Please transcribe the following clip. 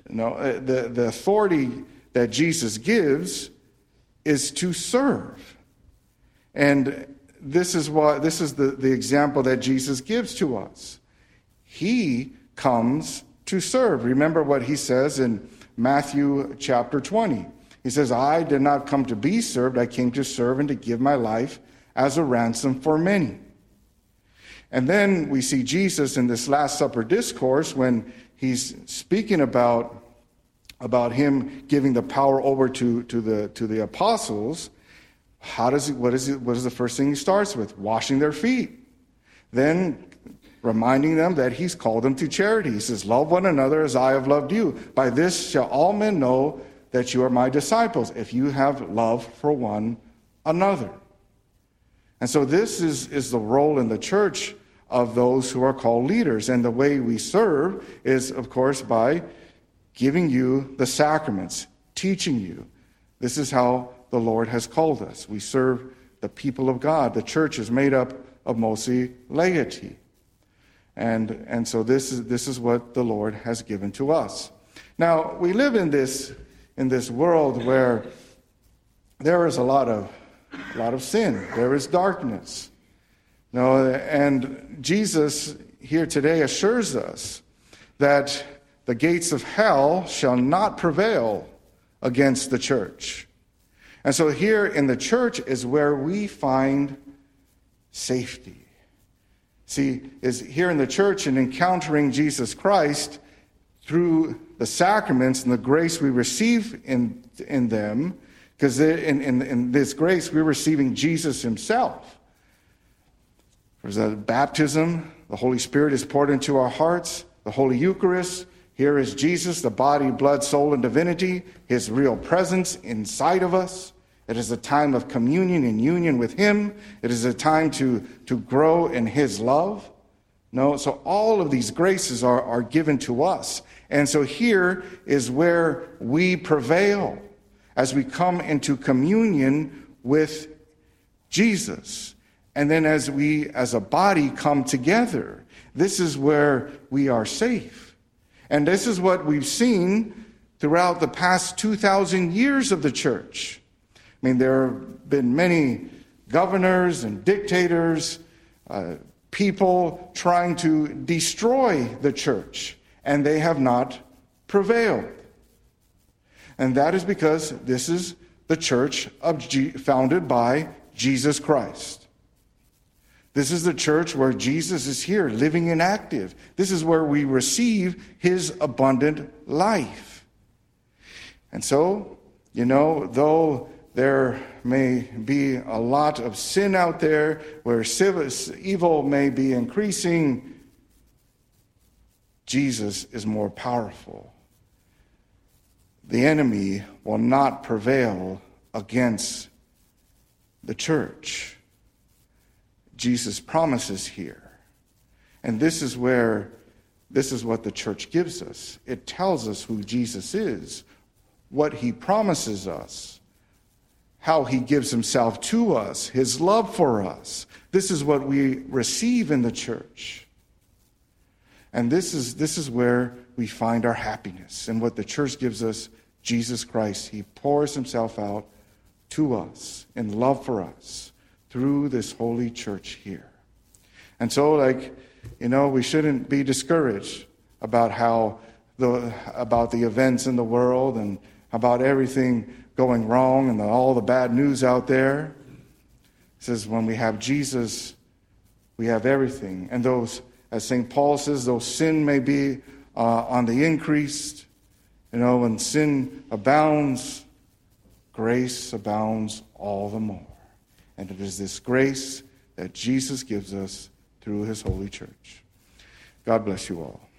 The authority that Jesus gives is to serve. And this is the example that Jesus gives to us. He comes to serve. Remember what he says in Matthew chapter 20. He says, I did not come to be served. I came to serve and to give my life as a ransom for many. And then we see Jesus in this Last Supper discourse when he's speaking about him giving the power over to the apostles. What is the first thing he starts with? Washing their feet. Then reminding them that he's called them to charity. He says, love one another as I have loved you. By this shall all men know that you are my disciples, if you have love for one another. And so this is the role in the church of those who are called leaders. And the way we serve is, of course, by giving you the sacraments, teaching you. This is how the Lord has called us. We serve the people of God. The church is made up of mostly laity. And so this is what the Lord has given to us. Now, we live in this world where there is a lot of sin. There is darkness. And Jesus here today assures us that the gates of hell shall not prevail against the church. And so here in the church is where we find safety. See, is here in the church and encountering Jesus Christ through the sacraments and the grace we receive in them, because in this grace we're receiving Jesus himself. There's a baptism, the Holy Spirit is poured into our hearts, the Holy Eucharist. Here is Jesus, the body, blood, soul, and divinity, his real presence inside of us. It is a time of communion and union with him. It is a time to grow in his love. So all of these graces are given to us. And so here is where we prevail as we come into communion with Jesus. And then as we, as a body, come together, this is where we are safe. And this is what we've seen throughout the past 2,000 years of the church. I mean, there have been many governors and dictators, people trying to destroy the church, and they have not prevailed. And that is because this is the church founded by Jesus Christ. This is the church where Jesus is here, living and active. This is where we receive his abundant life. And so, though there may be a lot of sin out there where evil may be increasing, Jesus is more powerful. The enemy will not prevail against the church. Jesus promises here. And this is what the church gives us. It tells us who Jesus is, what he promises us, how he gives himself to us, his love for us. This is what we receive in the church. And this is where we find our happiness. And what the church gives us, Jesus Christ, he pours himself out to us in love for us through this holy church here. And so, we shouldn't be discouraged about about the events in the world and about everything going wrong and all the bad news out there. It says when we have Jesus, we have everything. And those, as St. Paul says, though sin may be on the increase, when sin abounds, grace abounds all the more. And it is this grace that Jesus gives us through his holy church. God bless you all.